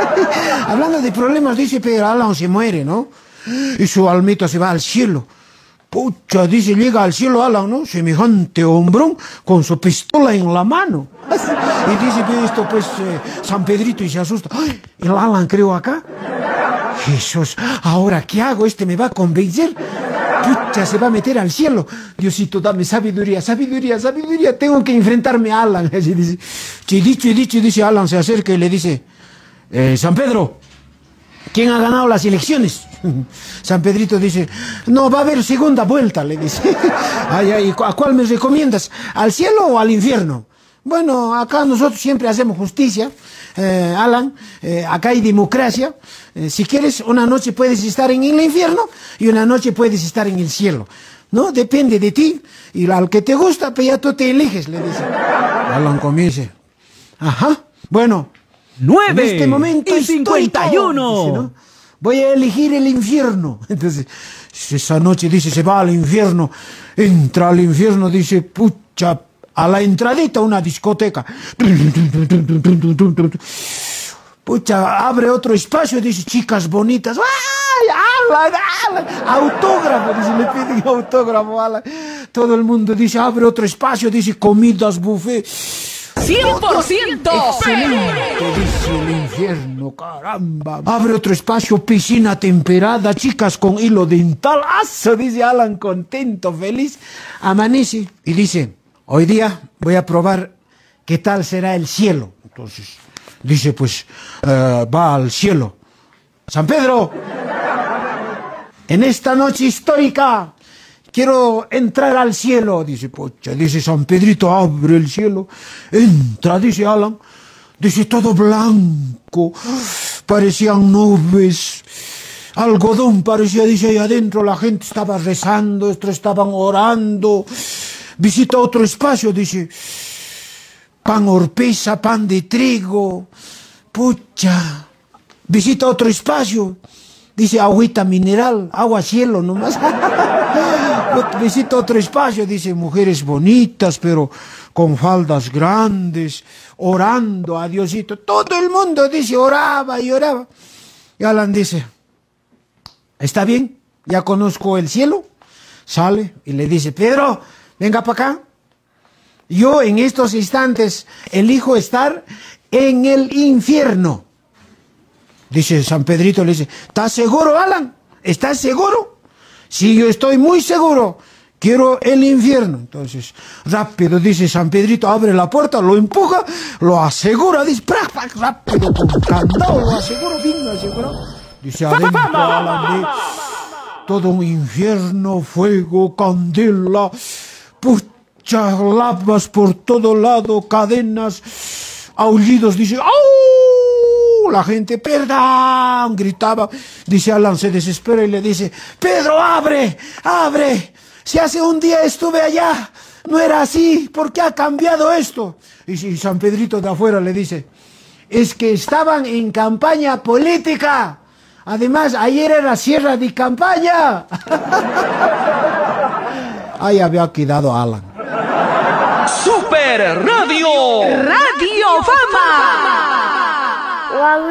Hablando de problemas, dice, pero Alan se muere, ¿no? Y su almita se va al cielo. Pucha, dice, llega al cielo Alan, ¿no? Semejante hombrón con su pistola en la mano. Y dice, ve esto, pues, San Pedrito, y se asusta. ¡Ay! El Alan creo acá. Jesús, ¿ahora qué hago? Este me va a convencer. Pucha, se va a meter al cielo. Diosito, dame sabiduría, sabiduría, sabiduría. Tengo que enfrentarme a Alan. Así dice. Y dice Alan, se acerca y le dice, San Pedro, ¿quién ha ganado las elecciones? San Pedrito dice, no, va a haber segunda vuelta, le dice. Ay, ¿a cuál me recomiendas? ¿Al cielo o al infierno? Bueno, acá nosotros siempre hacemos justicia, Alan, acá hay democracia. Si quieres, una noche puedes estar en el infierno y una noche puedes estar en el cielo. ¿No? Depende de ti. Y al que te gusta, pues ya tú te eliges, le dice. Alan comienza. Ajá, bueno. 9 en este momento y 51. Dice, ¿no? Voy a elegir el infierno. Entonces, esa noche dice, se va al infierno. Entra al infierno, dice, pucha, a la entradita una discoteca. Pucha, abre otro espacio, dice, chicas bonitas. ¡Ay, Alan! Autógrafo, dice, le piden autógrafo, Alan. Todo el mundo dice, abre otro espacio, dice, comidas buffet. 100%. Excelente, dice el infierno, caramba. Abre otro espacio, piscina temperada, chicas con hilo dental. ¡Aso! Dice Alan, contento, feliz. Amanece y dice, hoy día voy a probar qué tal será el cielo. Entonces, dice, pues, va al cielo. San Pedro, en esta noche histórica, quiero entrar al cielo. Dice, pocha, dice San Pedrito, abre el cielo. Entra, dice Alan. Dice, todo blanco. Parecían nubes. Algodón parecía, dice, ahí adentro la gente estaba rezando, estos estaban orando. Visita otro espacio, dice, pan horpeza, pan de trigo. Pucha. Visita otro espacio. Dice, agüita mineral, agua cielo nomás. Visita otro espacio, dice, mujeres bonitas, pero con faldas grandes, orando a Diosito. Todo el mundo, dice, oraba y oraba. Y Alan dice, ¿está bien? Ya conozco el cielo. Sale y le dice, Pedro, venga para acá. Yo en estos instantes elijo estar en el infierno. Dice San Pedrito, le dice, ¿estás seguro, Alan? ¿Estás seguro? Sí, yo estoy muy seguro. Quiero el infierno. Entonces, rápido, dice San Pedrito, abre la puerta, lo empuja, lo asegura, dice, rápido, con candado, lo asegura, bien lo asegura. Dice, adentro, Alan, todo un infierno, fuego, candela, pucha, lavas por todo lado, cadenas, aullidos, dice, ¡au! La gente, perdón, gritaba. Dice Alan, se desespera y le dice, Pedro, abre, abre. Si hace un día estuve allá, no era así, ¿por qué ha cambiado esto? Y San Pedrito de afuera le dice, es que estaban en campaña política. Además, ayer era cierre de campaña. Ahí había quedado Alan. Super Radio. Radio Fama.